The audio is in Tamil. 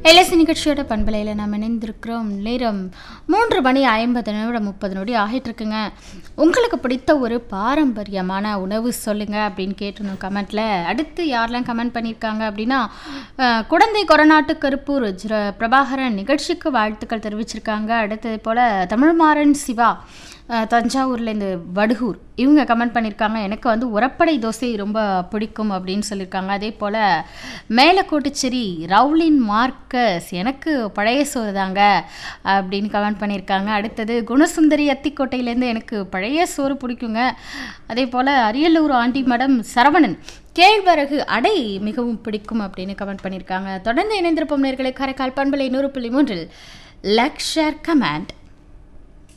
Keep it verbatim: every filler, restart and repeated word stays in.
எல்எஸ்சி நிகழ்ச்சியோட பண்பலையில் நாம் இணைந்திருக்கிறோம். நேரம் மூன்று மணி ஐம்பது நிமிடம் முப்பது நொடி ஆகிட்டு இருக்குங்க. உங்களுக்கு பிடித்த ஒரு பாரம்பரியமான உணவு சொல்லுங்கள் அப்படின்னு கேட்டிருந்தோம் கமெண்ட்டில். அடுத்து யாரெல்லாம் கமெண்ட் பண்ணியிருக்காங்க அப்படின்னா, குடந்தை கொரநாட்டு கருப்பூர் ஜ பிரபாகரன் நிகழ்ச்சிக்கு வாழ்த்துக்கள் தெரிவிச்சிருக்காங்க. அடுத்தது போல் தமிழ்மாறன் சிவா தஞ்சாவூர்லேருந்து வடுகூர் இவங்க கமெண்ட் பண்ணியிருக்காங்க. எனக்கு வந்து உரப்படை தோசை ரொம்ப பிடிக்கும் அப்படின்னு சொல்லியிருக்காங்க. அதே போல் மேலக்கோட்டுச்சேரி ரவுலின் மார்க்கஸ் எனக்கு பழைய சோறு தாங்க அப்படின்னு கமெண்ட் பண்ணியிருக்காங்க. அடுத்தது குணசுந்தரி அத்திக்கோட்டையிலேருந்து எனக்கு பழைய சோறு பிடிக்குங்க. அதே போல் அரியலூர் ஆண்டி மடம் சரவணன் கேழ்வரகு அடை மிகவும் பிடிக்கும் அப்படின்னு கமெண்ட் பண்ணியிருக்காங்க. தொடர்ந்து இணைந்திருப்போம் நேயர்களே. காரைக்கால் பண்பலை நூறு புள்ளி மூன்றில் லைக் ஷேர் கமெண்ட்